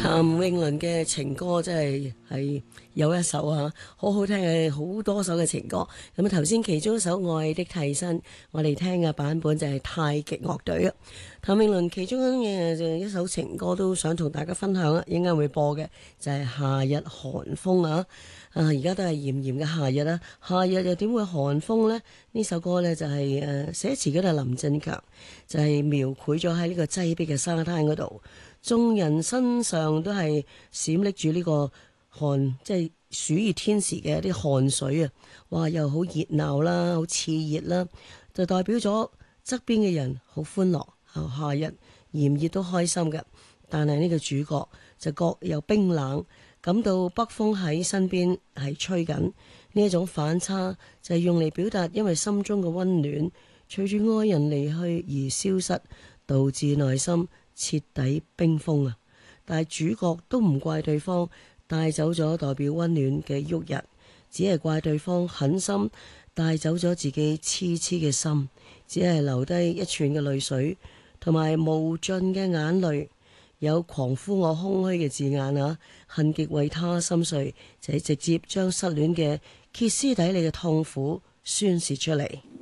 譚詠麟嘅情歌真係有一首啊，好好聽嘅，好多首嘅情歌。咁啊，頭先其中一首《愛的替身》，我哋聽嘅版本就係太極樂隊啊。譚詠麟其中嘅一首情歌都想同大家分享啊，應該會播嘅就係、是《夏日寒風》啊。而家都係炎炎嘅夏日啦，夏日又點會寒風呢？呢首歌呢，就係寫詞嗰度林振強，就係描繪咗喺呢個擠迫嘅沙灘嗰度。眾人身上都係閃爍住呢個汗，即係暑熱天時嘅一啲汗水啊！哇，又好熱鬧啦，好熾熱啦，就代表咗側邊嘅人好歡樂，夏日炎熱都開心嘅。但係呢個主角就各有冰冷，感到北風喺身邊係吹緊，呢一種反差就係用嚟表達，因為心中嘅溫暖隨住愛人離去而消失，導致內心徹底冰封啊！但係主角都唔怪對方帶走咗代表溫暖嘅旭日，只係怪對方狠心帶走咗自己痴痴嘅心，只係留低一串嘅淚水同埋無盡嘅眼淚，有狂呼我空虛嘅字眼啊！恨極為他心碎，就係直接將失戀嘅歇斯底里嘅痛苦宣泄出嚟。